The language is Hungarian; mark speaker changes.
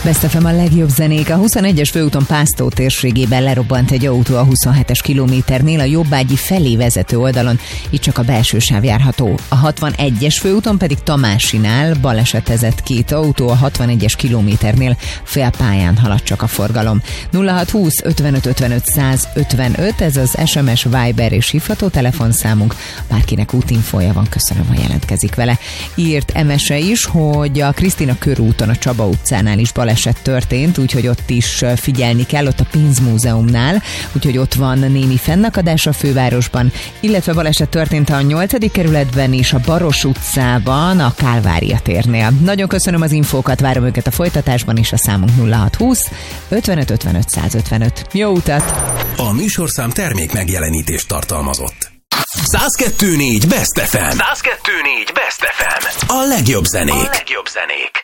Speaker 1: Best FM a legjobb zenék. A 21-es főúton Pásztó térségében lerobbant egy autó a 27-es kilométernél a jobbágyi felé vezető oldalon, itt csak a belső sáv járható. A 61-es főúton pedig Tamásinál balesetezett két autó, a 61-es kilométernél félpályán halad csak a forgalom. 0620 55 55 155, ez az SMS, Viber és hívható telefonszámunk. Bárkinek útinfója van, köszönöm, ha jelentkezik vele. Írt MS-e is, hogy a Krisztina körúton a Csaba utcánál is baleset történt, úgyhogy ott is figyelni kell, ott a pénzmúzeumnál, úgyhogy ott van némi fennakadás a fővárosban, illetve baleset történt a 8. kerületben is, a Baros utcában, a Kálvária térnél. Nagyon köszönöm az infókat, várom őket a folytatásban is, a számunk 0620 55 55 155. Jó utat!
Speaker 2: A műsorszám termék megjelenítést tartalmazott. 102.4 Best FM. 102.4 Best FM. A legjobb zenék.